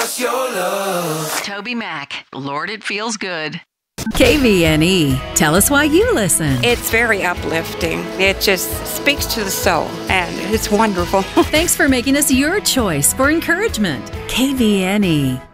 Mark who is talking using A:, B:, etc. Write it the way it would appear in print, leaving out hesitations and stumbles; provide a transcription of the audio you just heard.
A: What's your love?
B: Toby Mac, Lord, it feels good.
C: KVNE. Tell us why you listen.
D: It's very uplifting. It just speaks to the soul, and it's wonderful.
C: Thanks for making us your choice for encouragement. KVNE.